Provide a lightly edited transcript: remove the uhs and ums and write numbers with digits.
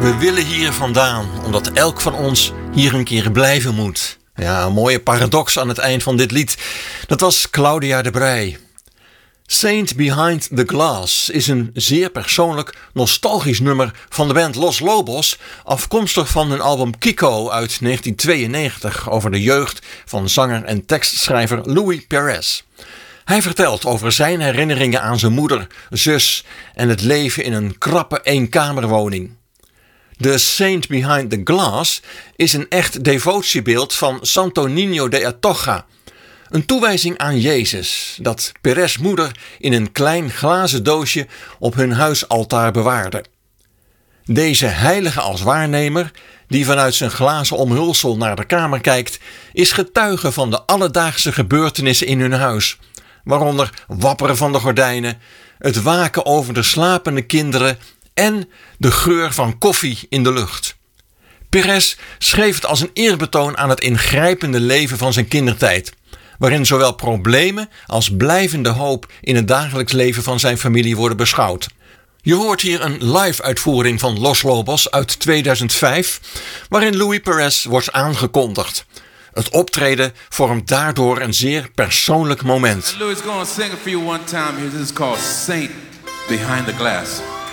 We willen hier vandaan, omdat elk van ons hier een keer blijven moet. Ja, een mooie paradox aan het eind van dit lied. Dat was Claudia de Breij. Saint Behind the Glass is een zeer persoonlijk, nostalgisch nummer van de band Los Lobos, afkomstig van hun album Kiko uit 1992 over de jeugd van zanger en tekstschrijver Louis Perez. Hij vertelt over zijn herinneringen aan zijn moeder, zus en het leven in een krappe eenkamerwoning. De Saint Behind the Glass is een echt devotiebeeld van Santo Niño de Atocha, een toewijzing aan Jezus dat Perez' moeder in een klein glazen doosje op hun huisaltaar bewaarde. Deze heilige als waarnemer, die vanuit zijn glazen omhulsel naar de kamer kijkt, is getuige van de alledaagse gebeurtenissen in hun huis, waaronder wapperen van de gordijnen, het waken over de slapende kinderen en de geur van koffie in de lucht. Perez schreef het als een eerbetoon aan het ingrijpende leven van zijn kindertijd, waarin zowel problemen als blijvende hoop in het dagelijks leven van zijn familie worden beschouwd. Je hoort hier een live uitvoering van Los Lobos uit 2005, waarin Louis Perez wordt aangekondigd. Het optreden vormt daardoor een zeer persoonlijk moment. Louis is going to sing it for you one time here. This is called Saint Behind the Glass.